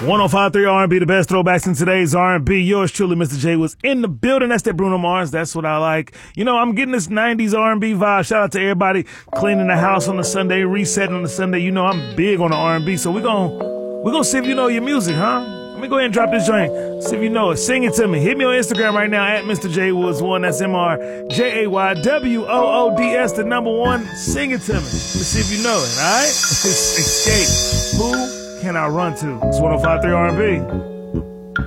105.3 R&B, the best throwbacks in today's R&B. Yours truly, Mr. J, was in the building. That's that Bruno Mars. That's what I like. You know, I'm getting this 90s R&B vibe. Shout out to everybody cleaning the house on the Sunday, resetting on the Sunday. You know, I'm big on the R&B, so we're gonna see if you know your music, huh? Let me go ahead and drop this joint. See if you know it. Sing it to me. Hit me on Instagram right now at Mr. J Woods 1. That's MrJaywoods, the number 1. Sing it to me. Let me see if you know it, all right? Escape. Who can I run to? It's 105.3 R&B.